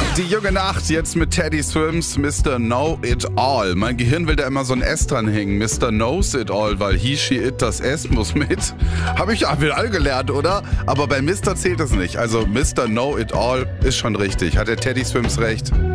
Die junge Nacht jetzt mit Teddy Swims, Mr. Know It All. Mein Gehirn will da immer so ein S dranhängen. Mr. Knows It All, weil he, she, it, das S muss mit. Haben wir alle gelernt, oder? Aber bei Mr. zählt es nicht. Also Mr. Know It All ist schon richtig. Hat der Teddy Swims recht?